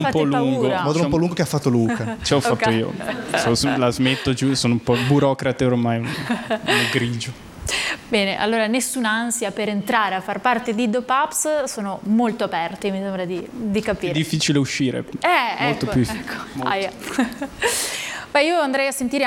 un po' lungo. Il modulo un po' lungo che ha fatto Luca. Ce l'ho fatto io. La smetto giù, sono un po' burocrate ormai, un grigio. Bene, allora nessun'ansia per entrare a far parte di DOPAPS, sono molto aperti, mi sembra di capire. È difficile uscire, molto ecco, più. Ecco. Molto. Beh, io andrei a sentire